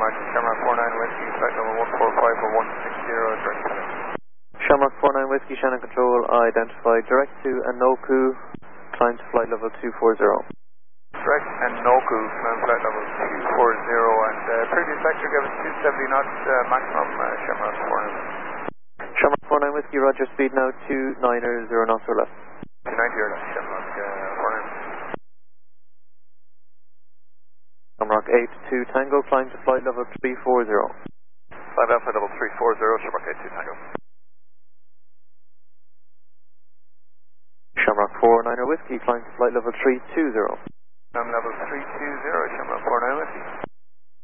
Martin, Shamrock 49 Whiskey, flight level 145 or 160, direct heading. Shamrock 49 Whiskey, Shannon Control, identified direct to Anoku, climb to flight level 240. Direct Anoku, climb flight level 240, and previous vector gave us 270 knots maximum, Shamrock 49. Shamrock 49 Whiskey, roger, speed now 290 knots or less. 290 or less, Shamrock 49. Shamrock 82 Tango, climb to flight level 340. Climb out flight level 340, Shamrock 82 Tango. Shamrock 49 Whiskey, climb to flight level 320. Climb level 320, Shamrock 49 Whiskey.